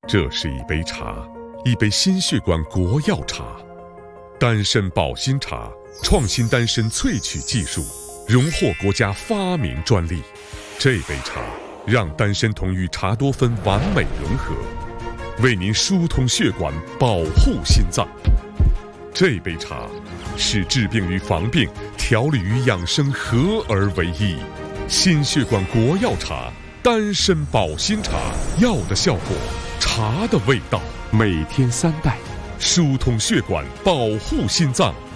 这是一杯茶，一杯心血管国药茶。丹参保心茶创新丹参萃取技术，荣获国家发明专利。这杯茶让丹参酮与茶多酚完美融合，为您疏通血管，保护心脏。这杯茶是治病与防病、调理与养生合而为一。心血管国药茶，丹参保心茶，药的效果，茶的味道，每天3袋，疏通血管，保护心脏。